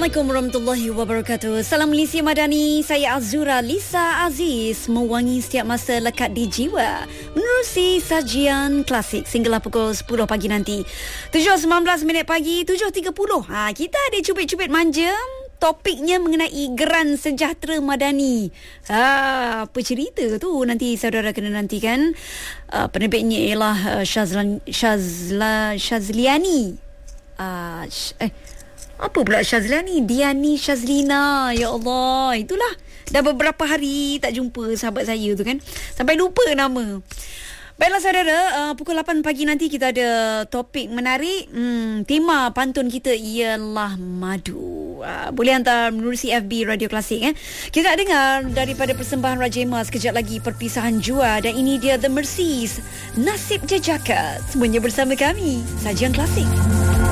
Assalamualaikum warahmatullahi wabarakatuh. Salam Malaysia Madani. Saya Azura Lisa Aziz, mewangi setiap masa lekat di jiwa menerusi sajian klasik sehinggalah pukul 10 pagi nanti. 7.19 pagi, 7.30. Kita ada cubit-cubit manja. Topiknya mengenai geran sejahtera madani. Apa cerita tu? Nanti saudara kena nantikan. Penerbitnya ialah Syazliani. Apa pula Syazliani? Diani Syazlina. Ya Allah, itulah. Dah beberapa hari tak jumpa sahabat saya tu kan. Sampai lupa nama. Baiklah saudara, pukul 8 pagi nanti kita ada topik menarik. Tema pantun kita ialah madu. Boleh hantar menerusi FB Radio Klasik. Kita nak dengar daripada persembahan Raja Emma sekejap lagi, Perpisahan Jua. Dan ini dia The Mercies, Nasib Jejaka. Semuanya bersama kami, Sajian Klasik.